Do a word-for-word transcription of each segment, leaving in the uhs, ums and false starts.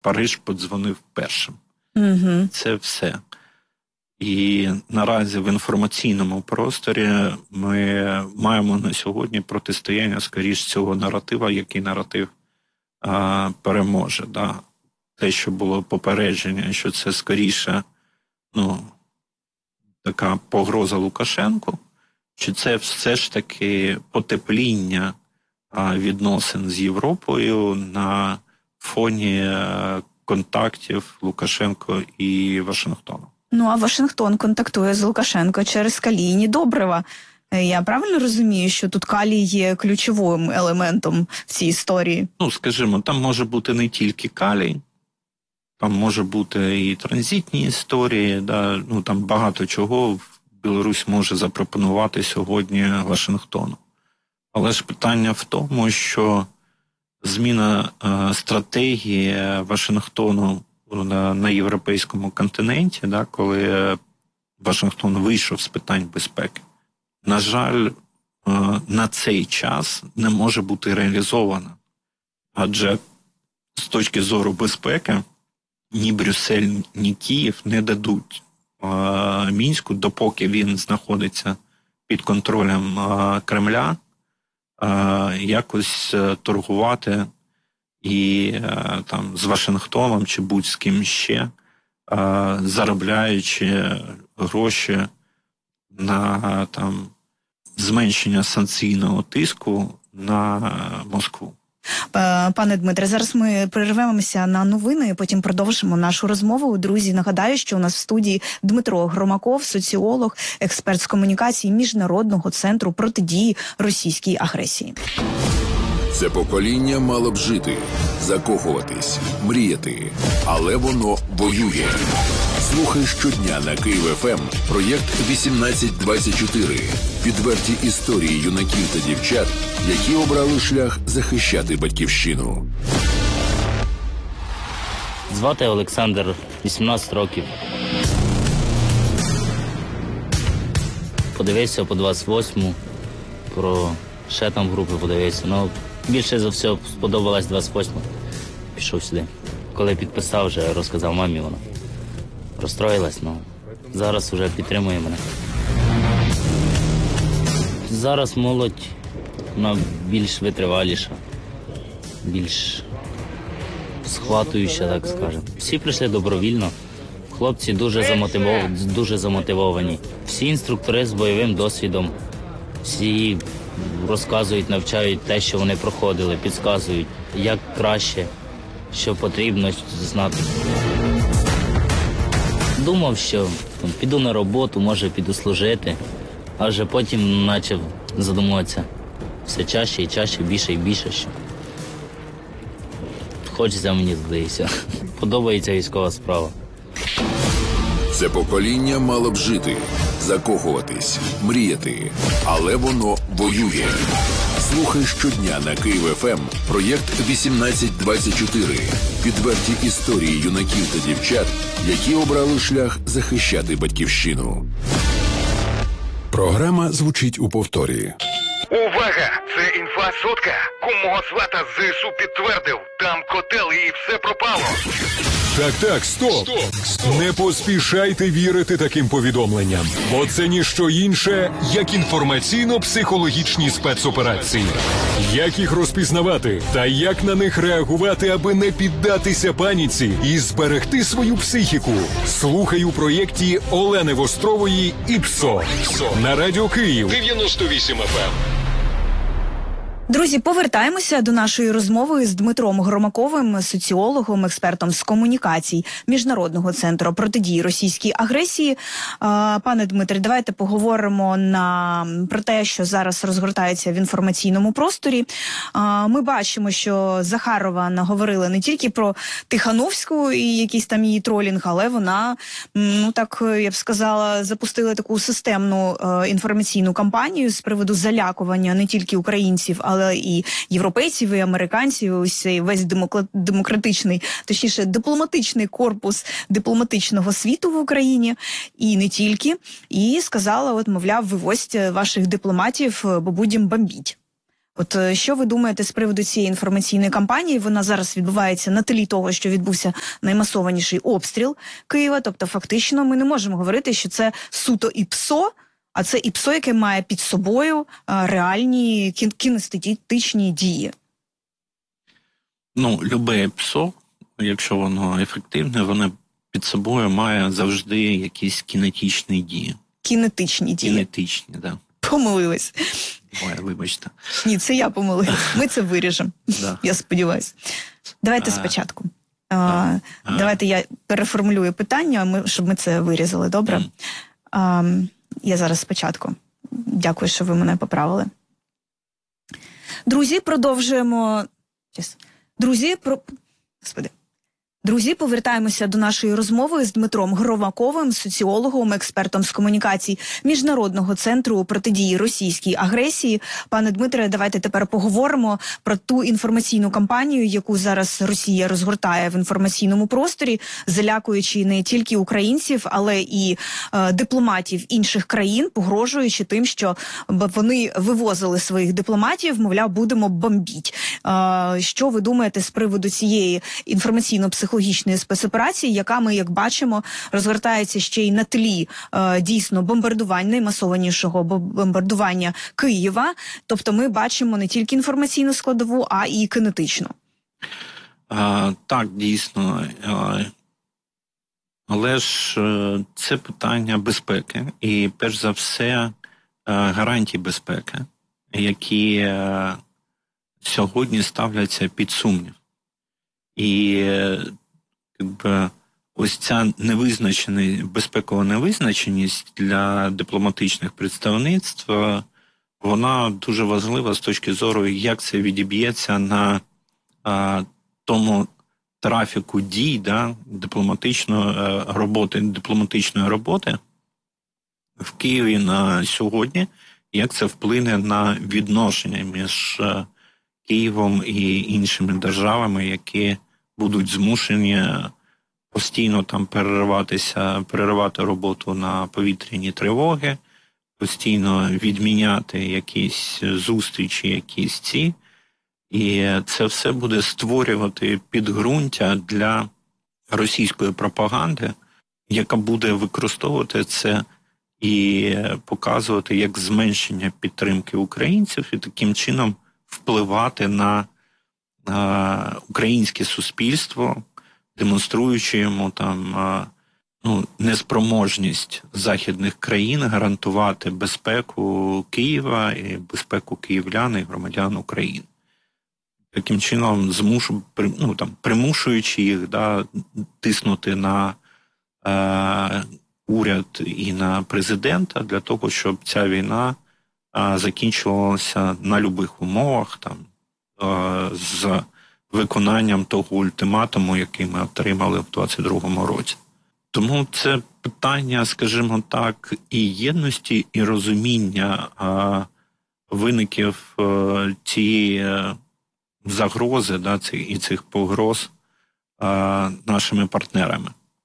Париж подзвонив першим. Угу. Це все. І наразі в інформаційному просторі ми маємо на сьогодні протистояння, скоріш, цього наратива, який наратив а, переможе. Да? Те, що було попередження, що це скоріше ну, така погроза Лукашенку, чи це все ж таки потепління а, відносин з Європою на фоні а, контактів Лукашенко і Вашингтону. Ну, а Вашингтон контактує з Лукашенко через калійні добрива. Я правильно розумію, що тут калій є ключовим елементом в цій історії? Ну, скажімо, там може бути не тільки калій, там може бути і транзитні історії, да? Ну, там багато чого Білорусь може запропонувати сьогодні Вашингтону. Але ж питання в тому, що зміна е, стратегії Вашингтону на, на європейському континенті, да, коли Вашингтон вийшов з питань безпеки, на жаль, е, на цей час не може бути реалізована. Адже з точки зору безпеки ні Брюссель, ні Київ не дадуть е, Мінську, допоки він знаходиться під контролем е, Кремля, е, якось е, торгувати і е, там з Вашингтоном чи будь-з ким ще, е, заробляючи гроші на там зменшення санкційного тиску на Москву. Пане Дмитре, зараз ми перервемося на новини, потім продовжимо нашу розмову. Друзі, нагадаю, що у нас в студії Дмитро Громаков, соціолог, експерт з комунікації Міжнародного центру протидії російській агресії. Це покоління мало б жити, закохуватись, мріяти, але воно воює. Слухай щодня на Київ еф ем проєкт вісімнадцять двадцять чотири. Відверті історії юнаків та дівчат, які обрали шлях захищати батьківщину. Звати Олександр, вісімнадцять років. Подивився по двадцять восьму, про ще там групи подивився. Ну, більше за все сподобалась двадцять восьма. Пішов сюди. Коли підписав, вже розказав мамі, вона розстроїлась, ну зараз вже підтримує мене. Зараз молодь, вона більш витриваліша, більш схватуюча, так скажемо. Всі прийшли добровільно, хлопці дуже замотивовані, дуже замотивовані. Всі інструктори з бойовим досвідом, всі розказують, навчають те, що вони проходили, підказують, як краще, що потрібно знати. Думав, що там, піду на роботу, може піду служити, а вже потім почав задумуватися все чаще і чаще, більше і більше, що хочеться, мені здається. Подобається військова справа. Це покоління мало б жити, закохуватись, мріяти, але воно воює. Слухай щодня на Київ еф ем проєкт вісімнадцять двадцять чотири. Відверті історії юнаків та дівчат, які обрали шлях захищати батьківщину. Програма звучить у повторі. Увага! Це інфа-сотка. Кум мого свата з ЗСУ підтвердив. Там котел і все пропало. Так, так, стоп. Стоп, стоп. Не поспішайте вірити таким повідомленням, бо це ніщо інше, як інформаційно-психологічні спецоперації. Як їх розпізнавати та як на них реагувати, аби не піддатися паніці і зберегти свою психіку. Слухай у проєкті Олени Вострової «ІПСО» на Радіо Київ дев'яносто вісім еф ем. Друзі, повертаємося до нашої розмови з Дмитром Громаковим, соціологом, експертом з комунікацій Міжнародного центру протидії російській агресії. Пане Дмитре, давайте поговоримо на, про те, що зараз розгортається в інформаційному просторі. Ми бачимо, що Захарова наговорила не тільки про Тихановську і якийсь там її тролінг, але вона, ну так, я б сказала, запустила таку системну інформаційну кампанію з приводу залякування не тільки українців, але і європейців, і американців, ось цей весь демократичний, точніше, дипломатичний корпус дипломатичного світу в Україні, і не тільки. І сказала, от, мовляв, вивозьте ваших дипломатів, бо будемо бомбіть. От що ви думаєте з приводу цієї інформаційної кампанії? Вона зараз відбувається на тлі того, що відбувся наймасованіший обстріл Києва. Тобто, фактично, ми не можемо говорити, що це суто ІПСО, а це ІПСО, яке має під собою реальні кін- кінестетичні дії. Ну, любе ПСО, якщо воно ефективне, воно під собою має завжди якісь кінетичні дії. Кінетичні дії. Кінетичні, так. Да. Помилилась. Ой, вибачте. Ні, це я помилилась. Ми це виріжемо. Да. Я сподіваюся. Давайте а, спочатку. А, а, давайте я переформулюю питання, щоб ми це вирізали, добре? Mm. А, я зараз спочатку. Дякую, що ви мене поправили. Друзі, продовжуємо... Друзі, про... Господи. Друзі, повертаємося до нашої розмови з Дмитром Громаковим, соціологом, експертом з комунікацій Міжнародного центру протидії російській агресії. Пане Дмитре, давайте тепер поговоримо про ту інформаційну кампанію, яку зараз Росія розгортає в інформаційному просторі, залякуючи не тільки українців, але і е, дипломатів інших країн, погрожуючи тим, що вони вивозили своїх дипломатів, мовляв, будемо бомбіть. Е, що ви думаєте з приводу цієї інформаційно-психологічної психологічної спецоперації, яка, ми, як бачимо, розгортається ще й на тлі е, дійсно бомбардування, наймасованішого бомбардування Києва. Тобто ми бачимо не тільки інформаційну складову, а і кинетичну. А, так, дійсно. А, але ж а, це питання безпеки. І, перш за все, а, гарантії безпеки, які а, сьогодні ставляться під сумнів. І якби, ось ця невизначеність, безпекова невизначеність для дипломатичних представництв, вона дуже важлива з точки зору, як це відіб'ється на а, тому трафіку дій, да, дипломатичної роботи, дипломатичної роботи в Києві на сьогодні, як це вплине на відношення між Києвом і іншими державами, які будуть змушені постійно там перериватися, переривати роботу на повітряні тривоги, постійно відміняти якісь зустрічі, якісь ці. І це все буде створювати підґрунтя для російської пропаганди, яка буде використовувати це і показувати як зменшення підтримки українців, і таким чином впливати на а, українське суспільство, демонструючи йому там а, ну, неспроможність західних країн гарантувати безпеку Києва і безпеку київлян і громадян України. Таким чином, змушу, ну, там, примушуючи їх да, тиснути на е, уряд і на президента для того, щоб ця війна закінчувалося на будь-яких умовах, там, з виконанням того ультиматуму, який ми отримали в двадцять другому році. Тому це питання, скажімо так, і єдності, і розуміння виників цієї загрози, да, і цих погроз нашими партнерами.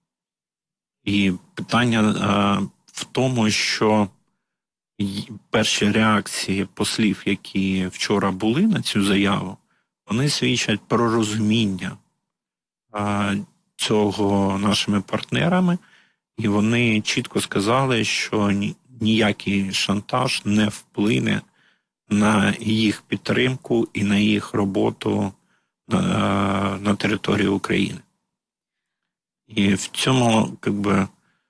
І питання в тому, що перші реакції послів, які вчора були на цю заяву, вони свідчать про розуміння а, цього нашими партнерами, і вони чітко сказали, що ніякий шантаж не вплине на їх підтримку і на їх роботу на, на території України. І в цьому, якби,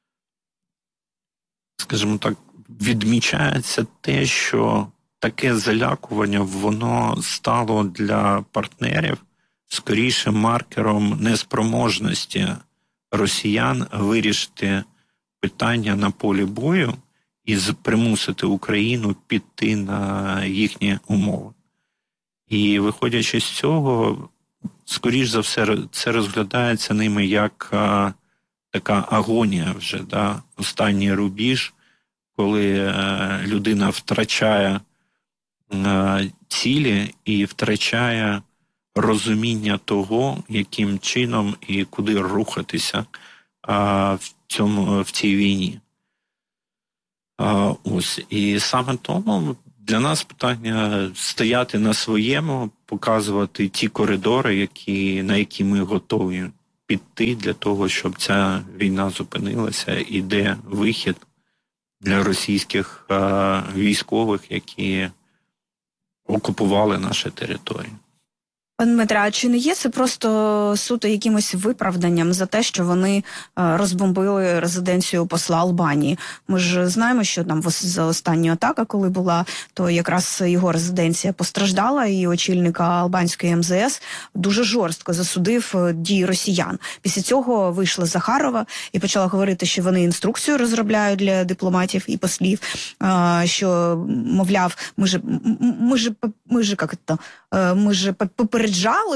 скажімо так, відмічається те, що таке залякування, воно стало для партнерів скоріше маркером неспроможності росіян вирішити питання на полі бою і примусити Україну піти на їхні умови. І виходячи з цього, скоріш за все, це розглядається ними як а, така агонія вже, да, останній рубіж, коли е, людина втрачає е, цілі і втрачає розуміння того, яким чином і куди рухатися е, в цьому, в цій війні. Е, ось. І саме тому Для нас питання стояти на своєму, показувати ті коридори, які, на які ми готові піти для того, щоб ця війна зупинилася, і де вихід для російських е, військових, які окупували наші території. Пане Дмитре, а чи не є це просто суто якимось виправданням за те, що вони е, розбомбили резиденцію посла Албанії? Ми ж знаємо, що там за останню атака, коли була, то якраз його резиденція постраждала, і очільника албанської ем зе ес дуже жорстко засудив дії росіян. Після цього вийшла Захарова і почала говорити, що вони інструкцію розробляють для дипломатів і послів, е, що, мовляв, ми ж, ми ж, ми ж, як це, е, ми ж попереджали,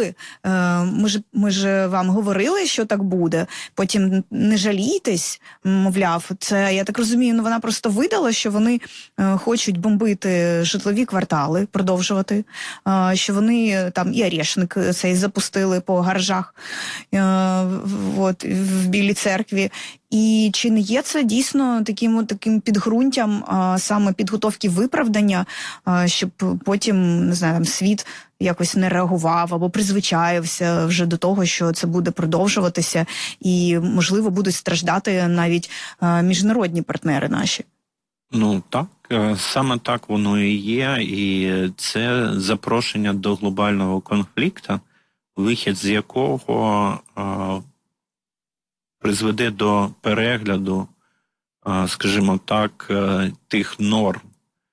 ми ж, ми ж вам говорили, що так буде, потім не жалійтесь, мовляв. Це, я так розумію, ну вона просто видала, що вони е, хочуть бомбити житлові квартали, продовжувати, е, що вони там і Орешник цей запустили по гаражах е, от, в Білій церкві. І чи не є це дійсно таким, таким підґрунтям а, саме підготовки виправдання, а, щоб потім, не знаю, там світ якось не реагував або призвичаївся вже до того, що це буде продовжуватися і, можливо, будуть страждати навіть а, міжнародні партнери наші? Ну так, саме так воно і є, і це запрошення до глобального конфлікту, вихід з якого а, призведе до перегляду, скажімо так, тих норм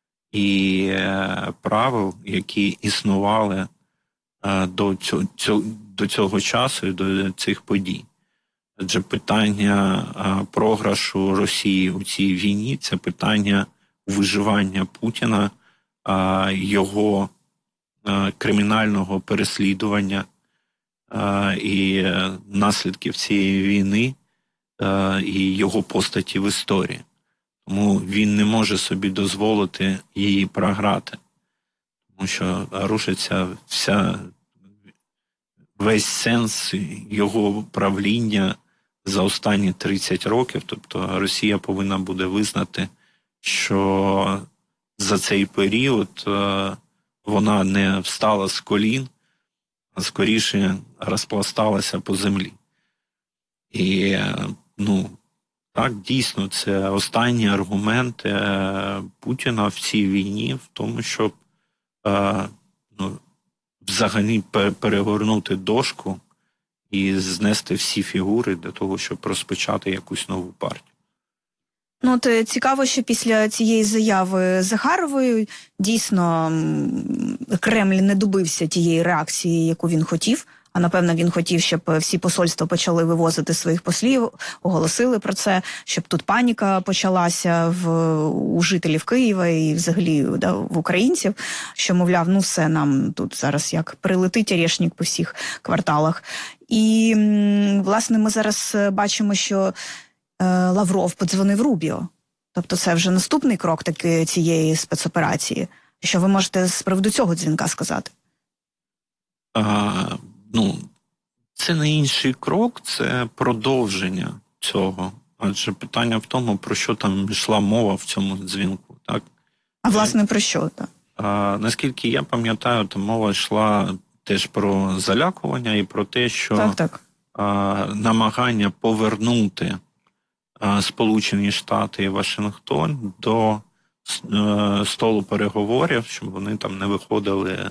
і правил, які існували до цього, до цього часу і до цих подій. Адже питання програшу Росії у цій війні – це питання виживання Путіна, його кримінального переслідування і наслідків цієї війни і його постаті в історії. Тому він не може собі дозволити її програти. Тому що рушиться вся, весь сенс його правління за останні тридцять років. Тобто Росія повинна буде визнати, що за цей період вона не встала з колін, а скоріше розпласталася по землі. І, ну, так, дійсно, це останні аргументи Путіна в цій війні в тому, щоб ну, взагалі перегорнути дошку і знести всі фігури для того, щоб розпочати якусь нову партію. Ну, от цікаво, що після цієї заяви Захарової дійсно Кремль не добився тієї реакції, яку він хотів. А напевно він хотів, щоб всі посольства почали вивозити своїх послів, оголосили про це, щоб тут паніка почалася в, у жителів Києва і взагалі да, в українців, що, мовляв, ну все, нам тут зараз як прилетить Орешник по всіх кварталах. І, власне, ми зараз бачимо, що Лавров подзвонив Рубіо. Тобто це вже наступний крок таки цієї спецоперації. Що ви можете з приводу цього дзвінка сказати? А, ну, це не інший крок, це продовження цього. Адже питання в тому, про що там йшла мова в цьому дзвінку. Так? А власне про що? Так? А, наскільки я пам'ятаю, там мова йшла теж про залякування і про те, що так, так. А, намагання повернути Сполучені Штати і Вашингтон до е, столу переговорів, щоб вони там не виходили е,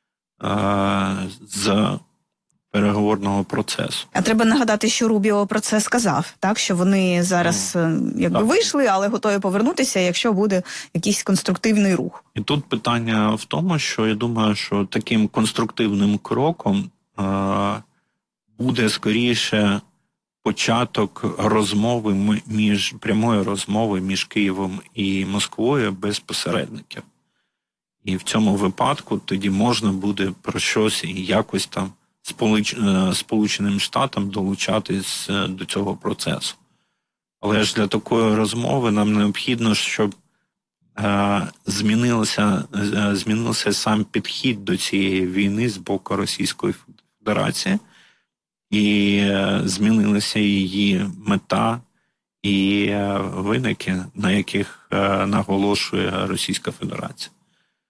з переговорного процесу. А треба нагадати, що Рубіо про це сказав, так? Що вони зараз ну, якби так. вийшли, але готові повернутися, якщо буде якийсь конструктивний рух. І тут питання в тому, що я думаю, що таким конструктивним кроком е, буде скоріше початок розмови між прямої розмови між Києвом і Москвою без посередників. І в цьому випадку тоді можна буде про щось і якось там сполуч... Сполученим Штатам долучатись до цього процесу. Але ж для такої розмови нам необхідно, щоб е, змінився, е, змінився сам підхід до цієї війни з боку Російської Федерації. І змінилася її мета і виники, на яких наголошує Російська Федерація.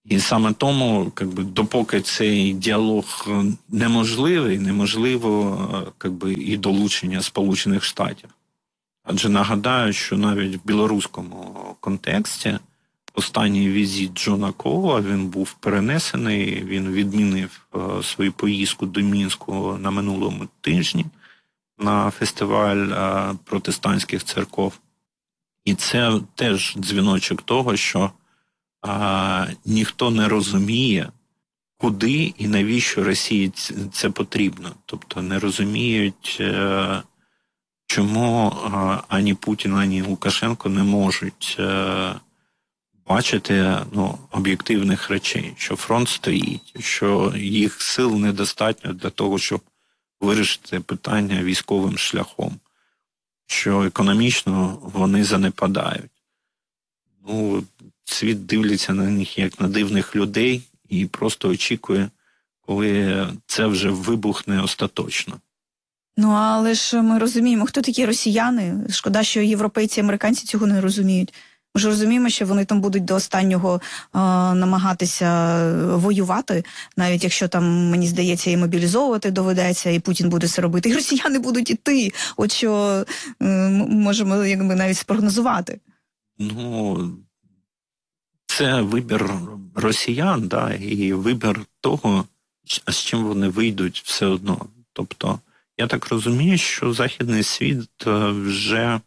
І саме тому, якби, допоки цей діалог неможливий, неможливо якби, і долучення Сполучених Штатів. Адже нагадаю, що навіть в білоруському контексті останній візит Джона Кола, він був перенесений, він відмінив е, свою поїздку до Мінську на минулому тижні на фестиваль е, протестантських церков. І це теж дзвіночок того, що е, ніхто не розуміє, куди і навіщо Росії це потрібно. Тобто не розуміють, е, чому е, ані Путін, ані Лукашенко не можуть е, бачити ну, об'єктивних речей, що фронт стоїть, що їх сил недостатньо для того, щоб вирішити питання військовим шляхом, що економічно вони занепадають. Ну, світ дивиться на них як на дивних людей і просто очікує, коли це вже вибухне остаточно. Ну, але ж ми розуміємо, хто такі росіяни. Шкода, що європейці і американці цього не розуміють. Ми ж розуміємо, що вони там будуть до останнього е, намагатися воювати, навіть якщо там, мені здається, і мобілізовувати доведеться, і Путін буде це робити, і росіяни будуть іти. От що е, можемо якби навіть спрогнозувати. Ну, це вибір росіян, да, і вибір того, з чим вони вийдуть все одно. Тобто, я так розумію, що Західний світ вже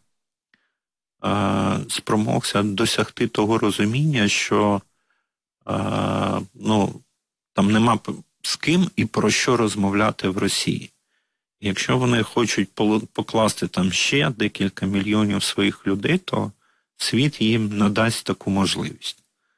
спромогся досягти того розуміння, що ну, там нема з ким і про що розмовляти в Росії. Якщо вони хочуть покласти там ще декілька мільйонів своїх людей, то світ їм надасть таку можливість.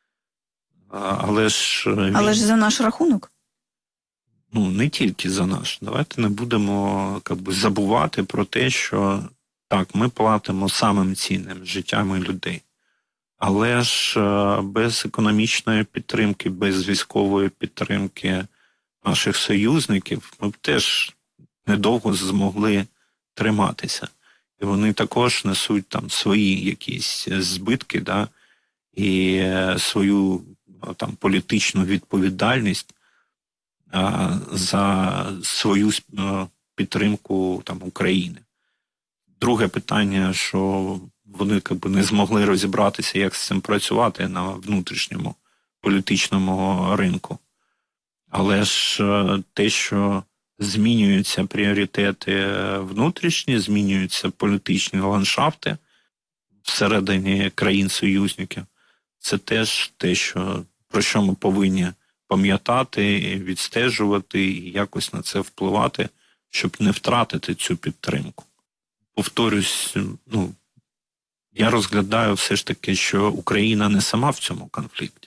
Але ж, він... Але ж за наш рахунок? Ну, не тільки за наш. Давайте не будемо как би, забувати про те, що так, ми платимо самим цінним життями людей. Але ж без економічної підтримки, без військової підтримки наших союзників ми б теж недовго змогли триматися. І вони також несуть там свої якісь збитки, да, і свою там політичну відповідальність а, за свою а, підтримку там України. Друге питання, що вони якби, не змогли розібратися, як з цим працювати на внутрішньому політичному ринку. Але ж те, що змінюються пріоритети внутрішні, змінюються політичні ландшафти всередині країн-союзників, це теж те, що, про що ми повинні пам'ятати, відстежувати і якось на це впливати, щоб не втратити цю підтримку. Повторюсь, ну, я розглядаю все ж таки, що Україна не сама в цьому конфлікті.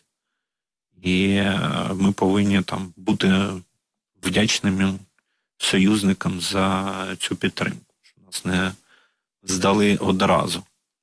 І ми повинні там бути вдячними союзникам за цю підтримку, що нас не здали одразу.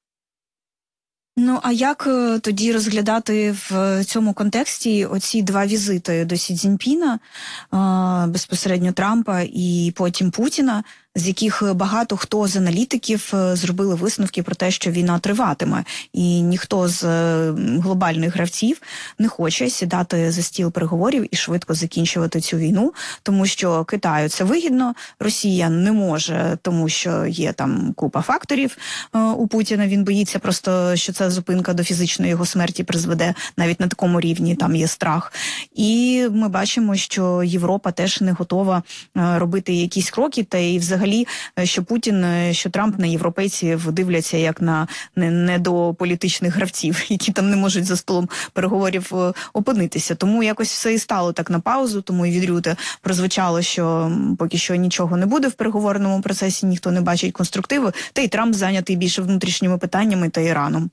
Ну, а як тоді розглядати в цьому контексті оці два візити до Сі Цзіньпіна, безпосередньо Трампа і потім Путіна, з яких багато хто з аналітиків зробили висновки про те, що війна триватиме, і ніхто з глобальних гравців не хоче сідати за стіл переговорів і швидко закінчувати цю війну, тому що Китаю це вигідно, Росія не може, тому що є там купа факторів у Путіна, він боїться просто, що ця зупинка до фізичної його смерті призведе, навіть на такому рівні там є страх. І ми бачимо, що Європа теж не готова робити якісь кроки, та і взагалі Взагалі, що Путін, що Трамп на європейців дивляться як на не, не до політичних гравців, які там не можуть за столом переговорів опинитися. Тому якось все і стало так на паузу, тому і від Рюте прозвучало, що поки що нічого не буде в переговорному процесі, ніхто не бачить конструктиву, та й Трамп зайнятий більше внутрішніми питаннями та Іраном.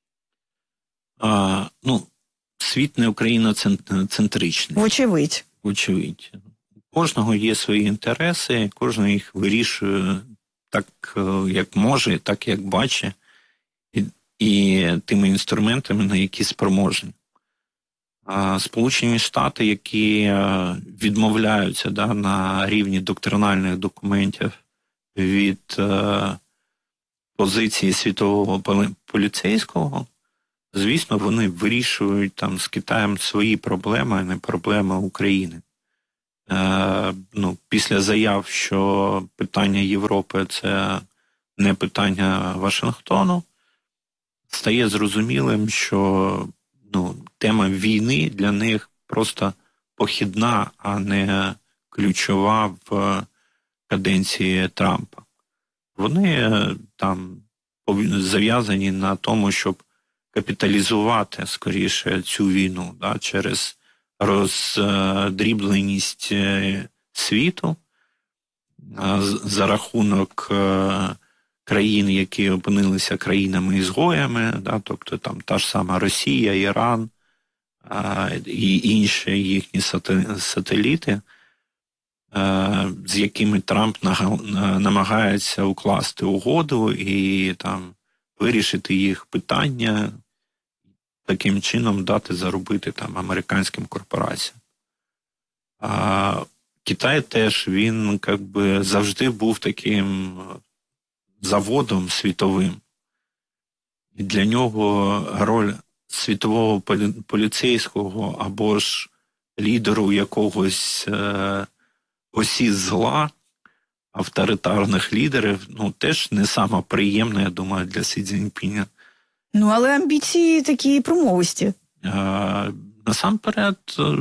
А, ну, світ не україноцентричний. Вочевидь. Вочевидь. У кожного є свої інтереси, кожен їх вирішує так, як може, так, як бачить, і, і тими інструментами, на які спроможні. А Сполучені Штати, які відмовляються да, на рівні доктринальних документів від е, позиції світового поліцейського, звісно, вони вирішують там з Китаєм свої проблеми, а не проблеми України. Е, ну, після заяв, що питання Європи – це не питання Вашингтону, стає зрозумілим, що ну, тема війни для них просто похідна, а не ключова в каденції Трампа. Вони там зав'язані на тому, щоб капіталізувати, скоріше, цю війну, да, через роздрібленість світу за рахунок країн, які опинилися країнами-ізгоями, да, тобто там та ж сама Росія, Іран а, і інші їхні сателіти, а, з якими Трамп намагається укласти угоду і там вирішити їх питання, таким чином дати заробити там американським корпораціям. А Китай теж, він як би завжди був таким заводом світовим. І для нього роль світового поліцейського або ж лідеру якогось е, осі зла, авторитарних лідерів, ну, теж не сама приємна, я думаю, для Сі Цзіньпіня. Ну, але амбіції такі промовисті. Е, насамперед,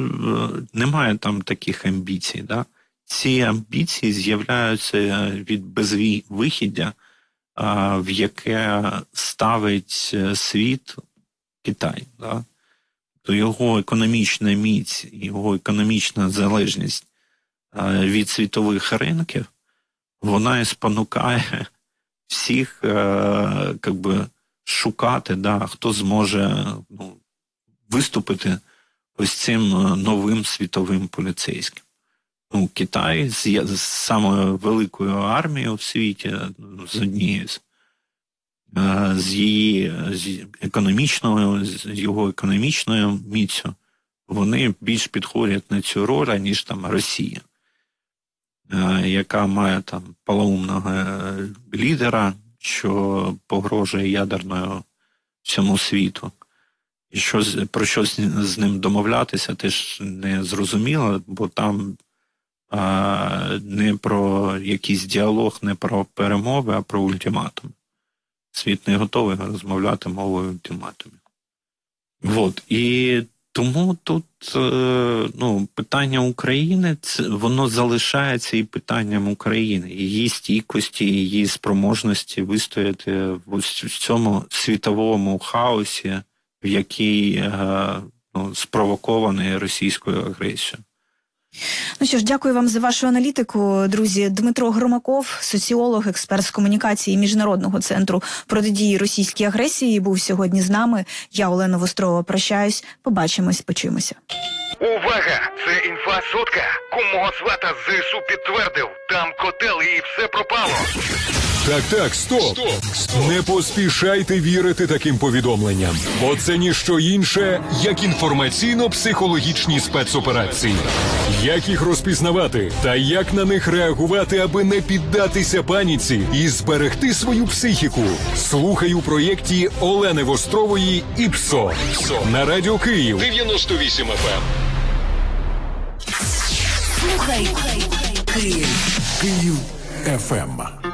немає там таких амбіцій, да? Ці амбіції з'являються від безвихіддя, в яке ставить світ Китай. Да? То його економічна міць, його економічна залежність від світових ринків, вона і спонукає всіх как би, шукати, да, хто зможе ну, виступити ось цим новим світовим поліцейським. Ну, Китай з, з самою великою армією в світі, з однією з, з її з економічною, з його економічною міцю, вони більш підходять на цю роль, ніж там Росія, яка має там полоумного лідера, що погрожує ядерною всьому світу. І що, про що з, з ним домовлятися, теж не зрозуміло, бо там а, не про якийсь діалог, не про перемови, а про ультиматум. Світ не готовий розмовляти мовою ультиматумів. Вот. І тому тут ну, питання України, це, воно залишається і питанням України, її стійкості, її спроможності вистояти в цьому світовому хаосі, в який ну, спровокований російською агресією. Ну що ж, дякую вам за вашу аналітику, друзі. Дмитро Громаков, соціолог, експерт з комунікації Міжнародного центру протидії російській агресії, був сьогодні з нами. Я, Олена Вострова, прощаюсь. Побачимось, почуємося. Увага! Це інфа-сотка. Кум мого свата з ЗСУ підтвердив. Там котел і все пропало. Так, так, стоп. Стоп, стоп. Не поспішайте вірити таким повідомленням. Бо це ніщо інше, як інформаційно-психологічні спецоперації. Як їх розпізнавати та як на них реагувати, аби не піддатися паніці і зберегти свою психіку. Слухай у проєкті Олени Вострової «ІПСО» на Радіо Київ дев'яносто вісім еф ем. Слухай Київ. Київ еф ем.